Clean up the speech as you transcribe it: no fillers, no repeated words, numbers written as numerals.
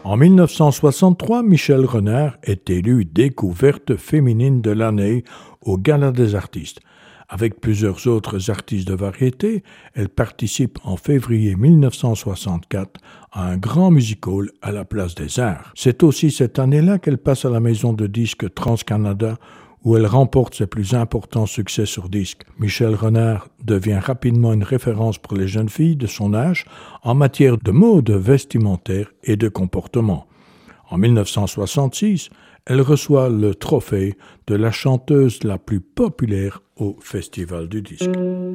En 1963, Michel Renard est élue découverte féminine de l'année au Gala des artistes. Avec plusieurs autres artistes de variété, elle participe en février 1964 à un grand musical à la Place des Arts. C'est aussi cette année-là qu'elle passe à la maison de disques TransCanada où elle remporte ses plus importants succès sur disque. Michel Renard devient rapidement une référence pour les jeunes filles de son âge en matière de mode vestimentaire et de comportement. En 1966, elle reçoit le trophée de la chanteuse la plus populaire au Festival du disque.